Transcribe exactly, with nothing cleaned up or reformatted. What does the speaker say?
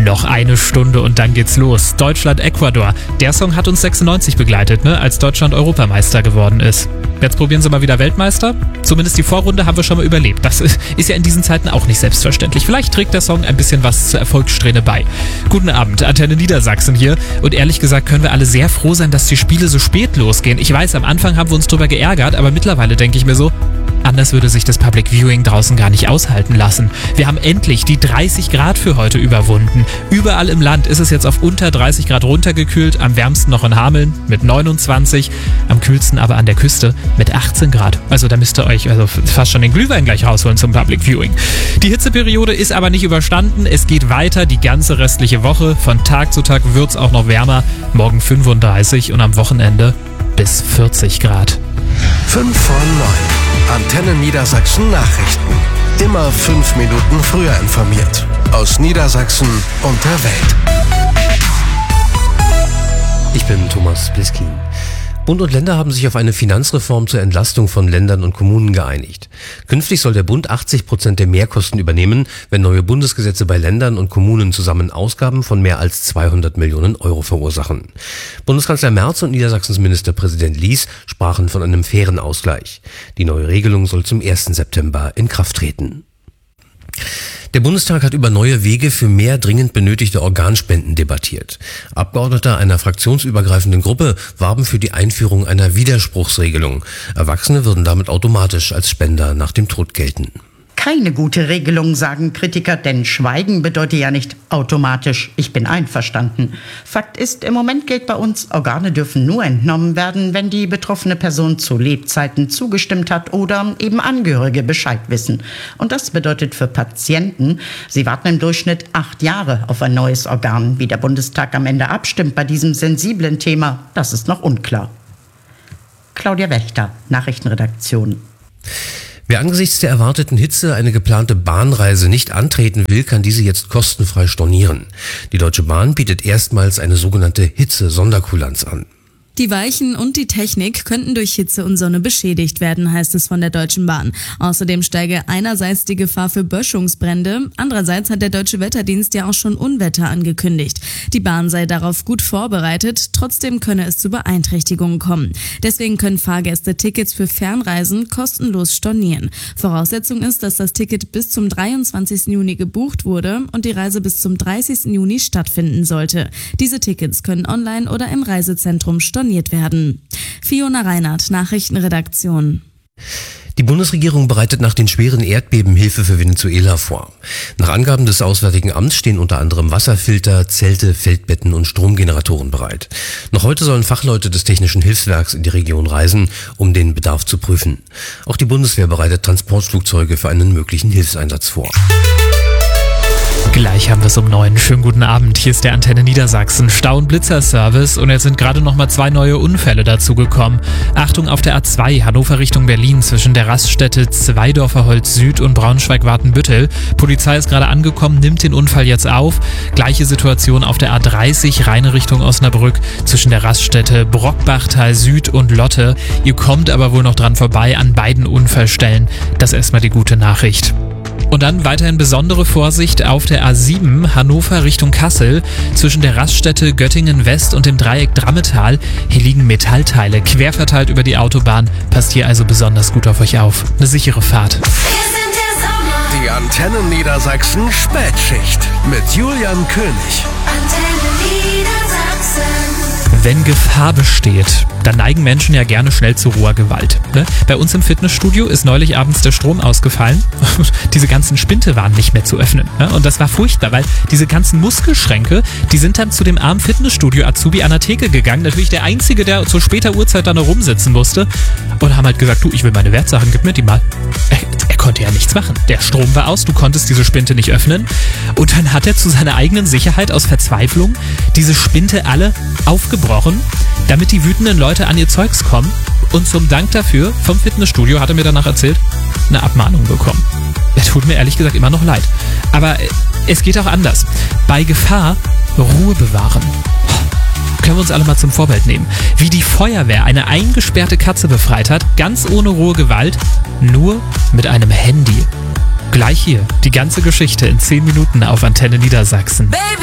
Noch eine Stunde und dann geht's los. Deutschland-Ecuador. Der Song hat uns sechsundneunzig begleitet, ne, als Deutschland Europameister geworden ist. Jetzt probieren sie mal wieder Weltmeister. Zumindest die Vorrunde haben wir schon mal überlebt. Das ist ja in diesen Zeiten auch nicht selbstverständlich. Vielleicht trägt der Song ein bisschen was zur Erfolgssträhne bei. Guten Abend, Antenne Niedersachsen hier. Und ehrlich gesagt können wir alle sehr froh sein, dass die Spiele so spät losgehen. Ich weiß, am Anfang haben wir uns drüber geärgert, aber mittlerweile denke ich mir so, anders würde sich das Public Viewing draußen gar nicht aushalten lassen. Wir haben endlich die dreißig Grad für heute überwunden. Überall im Land ist es jetzt auf unter dreißig Grad runtergekühlt. Am wärmsten noch in Hameln mit neunundzwanzig. Am kühlsten aber an der Küste mit achtzehn Grad. Also da müsst ihr euch also fast schon den Glühwein gleich rausholen zum Public Viewing. Die Hitzeperiode ist aber nicht überstanden. Es geht weiter die ganze restliche Woche. Von Tag zu Tag wird es auch noch wärmer. Morgen fünfunddreißig und am Wochenende bis vierzig Grad. fünf vor neun. Antenne Niedersachsen Nachrichten. Immer fünf Minuten früher informiert. Aus Niedersachsen und der Welt. Ich bin Thomas Bliskin. Bund und Länder haben sich auf eine Finanzreform zur Entlastung von Ländern und Kommunen geeinigt. Künftig soll der Bund achtzig Prozent der Mehrkosten übernehmen, wenn neue Bundesgesetze bei Ländern und Kommunen zusammen Ausgaben von mehr als zweihundert Millionen Euro verursachen. Bundeskanzler Merz und Niedersachsens Ministerpräsident Lies sprachen von einem fairen Ausgleich. Die neue Regelung soll zum ersten September in Kraft treten. Der Bundestag hat über neue Wege für mehr dringend benötigte Organspenden debattiert. Abgeordnete einer fraktionsübergreifenden Gruppe warben für die Einführung einer Widerspruchsregelung. Erwachsene würden damit automatisch als Spender nach dem Tod gelten. Keine gute Regelung, sagen Kritiker, denn Schweigen bedeutet ja nicht automatisch, ich bin einverstanden. Fakt ist, im Moment gilt bei uns, Organe dürfen nur entnommen werden, wenn die betroffene Person zu Lebzeiten zugestimmt hat oder eben Angehörige Bescheid wissen. Und das bedeutet für Patienten, sie warten im Durchschnitt acht Jahre auf ein neues Organ. Wie der Bundestag am Ende abstimmt bei diesem sensiblen Thema, das ist noch unklar. Claudia Wächter, Nachrichtenredaktion. Wer angesichts der erwarteten Hitze eine geplante Bahnreise nicht antreten will, kann diese jetzt kostenfrei stornieren. Die Deutsche Bahn bietet erstmals eine sogenannte Hitze-Sonderkulanz an. Die Weichen und die Technik könnten durch Hitze und Sonne beschädigt werden, heißt es von der Deutschen Bahn. Außerdem steige einerseits die Gefahr für Böschungsbrände, andererseits hat der Deutsche Wetterdienst ja auch schon Unwetter angekündigt. Die Bahn sei darauf gut vorbereitet, trotzdem könne es zu Beeinträchtigungen kommen. Deswegen können Fahrgäste Tickets für Fernreisen kostenlos stornieren. Voraussetzung ist, dass das Ticket bis zum dreiundzwanzigsten Juni gebucht wurde und die Reise bis zum dreißigsten Juni stattfinden sollte. Diese Tickets können online oder im Reisezentrum storniert werden. Fiona Reinhardt, Nachrichtenredaktion. Die Bundesregierung bereitet nach den schweren Erdbeben Hilfe für Venezuela vor. Nach Angaben des Auswärtigen Amts stehen unter anderem Wasserfilter, Zelte, Feldbetten und Stromgeneratoren bereit. Noch heute sollen Fachleute des Technischen Hilfswerks in die Region reisen, um den Bedarf zu prüfen. Auch die Bundeswehr bereitet Transportflugzeuge für einen möglichen Hilfseinsatz vor. Gleich haben wir es um neun. Schönen guten Abend. Hier ist der Antenne Niedersachsen Stau- und Blitzerservice und jetzt sind gerade noch mal zwei neue Unfälle dazugekommen. Achtung auf der A zwei Hannover Richtung Berlin zwischen der Raststätte Zweidorfer Holz Süd und Braunschweig-Wartenbüttel. Polizei ist gerade angekommen, nimmt den Unfall jetzt auf. Gleiche Situation auf der A dreißig Rheine Richtung Osnabrück zwischen der Raststätte Brockbachtal Süd und Lotte. Ihr kommt aber wohl noch dran vorbei an beiden Unfallstellen. Das ist erstmal die gute Nachricht. Und dann weiterhin besondere Vorsicht auf der A sieben Hannover Richtung Kassel zwischen der Raststätte Göttingen West und dem Dreieck Drammetal. Hier liegen Metallteile quer verteilt über die Autobahn. Passt hier also besonders gut auf euch auf. Eine sichere Fahrt. Die Antenne Niedersachsen Spätschicht mit Julian König. Antenne Niedersachsen. Wenn Gefahr besteht, dann neigen Menschen ja gerne schnell zu roher Gewalt. Ne? Bei uns im Fitnessstudio ist neulich abends der Strom ausgefallen. Diese ganzen Spinte waren nicht mehr zu öffnen. Ne? Und das war furchtbar, weil diese ganzen Muskelschränke, die sind dann zu dem armen Fitnessstudio-Azubi an der Theke gegangen. Natürlich der Einzige, der zu später Uhrzeit da noch rumsitzen musste. Und haben halt gesagt, du, ich will meine Wertsachen, gib mir die mal. Er, er konnte ja nichts machen. Der Strom war aus, du konntest diese Spinte nicht öffnen. Und dann hat er zu seiner eigenen Sicherheit aus Verzweiflung diese Spinte alle aufgebrochen, damit die wütenden Leute an ihr Zeugs kommen. Und zum Dank dafür, vom Fitnessstudio, hat er mir danach erzählt, eine Abmahnung bekommen. Er tut mir ehrlich gesagt immer noch leid. Aber es geht auch anders. Bei Gefahr Ruhe bewahren. Können wir uns alle mal zum Vorbild nehmen. Wie die Feuerwehr eine eingesperrte Katze befreit hat, ganz ohne rohe Gewalt, nur mit einem Handy. Gleich hier die ganze Geschichte in zehn Minuten auf Antenne Niedersachsen. Baby.